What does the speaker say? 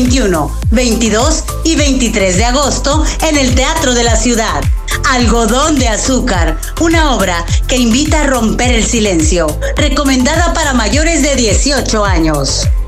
21, 22 y 23 de agosto en el Teatro de la Ciudad. Algodón de Azúcar, una obra que invita a romper el silencio, recomendada para mayores de 18 años.